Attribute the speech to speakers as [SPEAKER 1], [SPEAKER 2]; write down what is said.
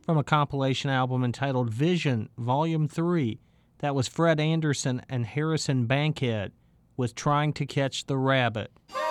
[SPEAKER 1] from a compilation album entitled Vision, Volume 3. That was Fred Anderson and Harrison Bankhead with Trying to Catch the Rabbit.